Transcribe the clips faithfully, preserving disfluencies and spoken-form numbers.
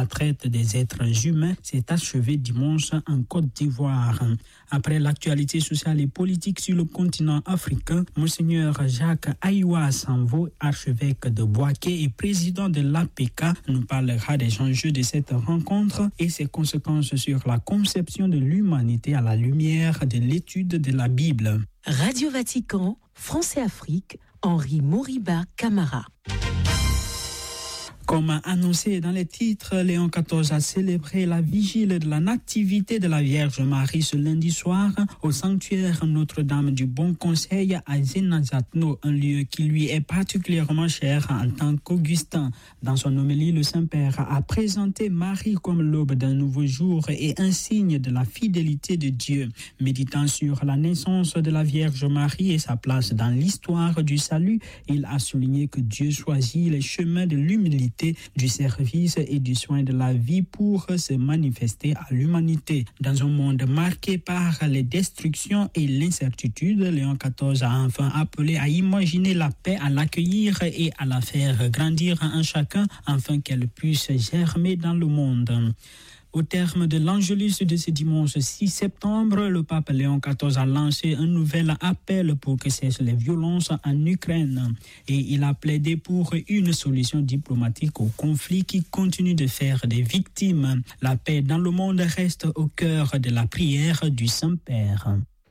traite des êtres humains s'est achevée dimanche en Côte d'Ivoire. Après l'actualité sociale et politique sur le continent africain, Monseigneur Jacques Aïwa Sanvo, archevêque de Bouaké et président de l'A P K, nous parlera des enjeux de cette rencontre et ses conséquences sur la conception de l'humanité à la lumière de l'étude de la Bible. Radio Vatican, France et Afrique, Henri Moriba Camara. Comme annoncé dans les titres, Léon quatorze a célébré la vigile de la Nativité de la Vierge Marie ce lundi soir au sanctuaire Notre-Dame du Bon Conseil à Zénazatno, un lieu qui lui est particulièrement cher en tant qu'Augustin. Dans son homélie, le Saint-Père a présenté Marie comme l'aube d'un nouveau jour et un signe de la fidélité de Dieu. Méditant sur la naissance de la Vierge Marie et sa place dans l'histoire du salut, il a souligné que Dieu choisit les chemins de l'humilité, du service et du soin de la vie pour se manifester à l'humanité. Dans un monde marqué par les destructions et l'incertitude, Léon quatorze a enfin appelé à imaginer la paix, à l'accueillir et à la faire grandir en chacun afin qu'elle puisse germer dans le monde. Au terme de l'Angélus de ce dimanche six septembre, le pape Léon quatorze a lancé un nouvel appel pour que cessent les violences en Ukraine. Et il a plaidé pour une solution diplomatique au conflit qui continue de faire des victimes. La paix dans le monde reste au cœur de la prière du Saint-Père.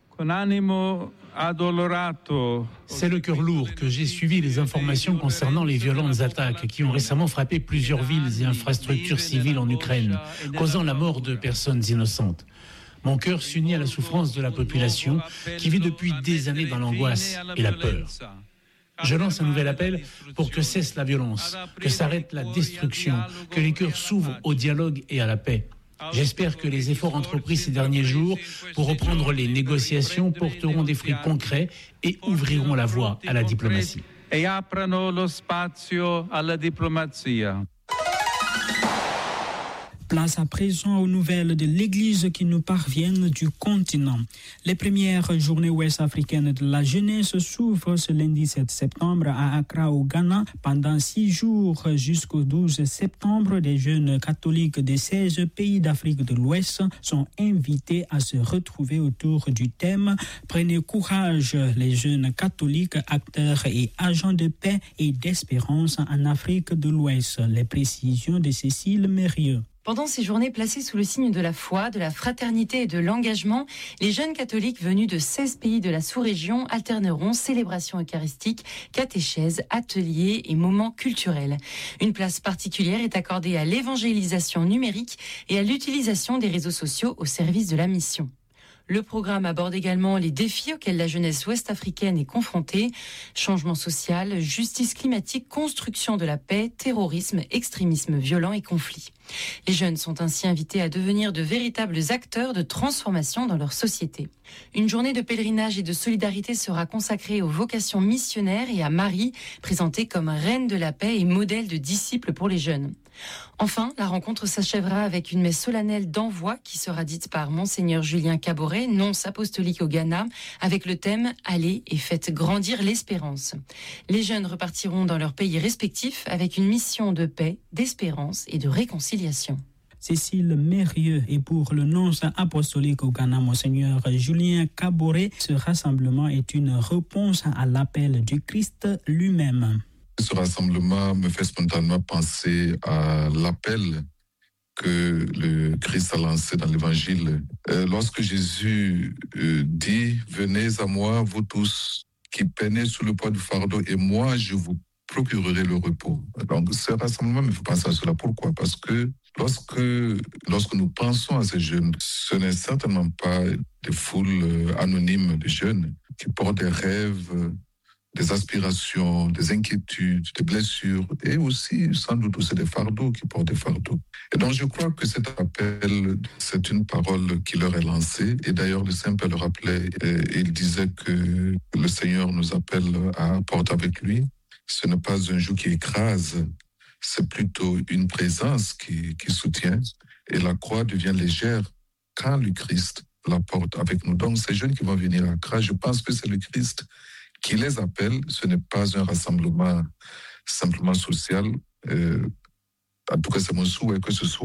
C'est le cœur lourd que j'ai suivi les informations concernant les violentes attaques qui ont récemment frappé plusieurs villes et infrastructures civiles en Ukraine, causant la mort de personnes innocentes. Mon cœur s'unit à la souffrance de la population qui vit depuis des années dans l'angoisse et la peur. Je lance un nouvel appel pour que cesse la violence, que s'arrête la destruction, que les cœurs s'ouvrent au dialogue et à la paix. J'espère que les efforts entrepris ces derniers jours pour reprendre les négociations porteront des fruits concrets et ouvriront la voie à la diplomatie. Place à présent aux nouvelles de l'Église qui nous parviennent du continent. Les premières journées ouest-africaines de la jeunesse s'ouvrent ce lundi sept septembre à Accra au Ghana. Pendant six jours jusqu'au douze septembre, des jeunes catholiques de seize pays d'Afrique de l'Ouest sont invités à se retrouver autour du thème « Prenez courage, les jeunes catholiques, acteurs et agents de paix et d'espérance en Afrique de l'Ouest ». Les précisions de Cécile Mérieux. Pendant ces journées placées sous le signe de la foi, de la fraternité et de l'engagement, les jeunes catholiques venus de seize pays de la sous-région alterneront célébrations eucharistiques, catéchèses, ateliers et moments culturels. Une place particulière est accordée à l'évangélisation numérique et à l'utilisation des réseaux sociaux au service de la mission. Le programme aborde également les défis auxquels la jeunesse ouest-africaine est confrontée, changement social, justice climatique, construction de la paix, terrorisme, extrémisme violent et conflits. Les jeunes sont ainsi invités à devenir de véritables acteurs de transformation dans leur société. Une journée de pèlerinage et de solidarité sera consacrée aux vocations missionnaires et à Marie, présentée comme reine de la paix et modèle de disciple pour les jeunes. Enfin, la rencontre s'achèvera avec une messe solennelle d'envoi qui sera dite par Monseigneur Julien Caboret, nonce apostolique au Ghana, avec le thème « Allez et faites grandir l'espérance ». Les jeunes repartiront dans leurs pays respectifs avec une mission de paix, d'espérance et de réconciliation. Cécile Mérieux et pour le nonce apostolique au Ghana, Monseigneur Julien Caboret, ce rassemblement est une réponse à l'appel du Christ lui-même. Ce rassemblement me fait spontanément penser à l'appel que le Christ a lancé dans l'Évangile. Euh, lorsque Jésus euh, dit « Venez à moi, vous tous qui peinez sous le poids du fardeau, et moi je vous procurerai le repos ». Donc ce rassemblement me fait penser à cela. Pourquoi ? Parce que lorsque, lorsque nous pensons à ces jeunes, ce n'est certainement pas des foules anonymes de jeunes qui portent des rêves, des aspirations, des inquiétudes, des blessures, et aussi, sans doute, aussi des fardeaux qui portent des fardeaux. Et donc, je crois que cet appel, c'est une parole qui leur est lancée. Et d'ailleurs, le Saint-Père le rappelait, et il disait que le Seigneur nous appelle à porter avec lui. Ce n'est pas un joug qui écrase, c'est plutôt une présence qui, qui soutient. Et la croix devient légère quand le Christ la porte avec nous. Donc, ces jeunes qui vont venir à Accra, je pense que c'est le Christ qui les appelle. Ce n'est pas un rassemblement simplement social. Euh, en tout cas, c'est mon souhait que ce soit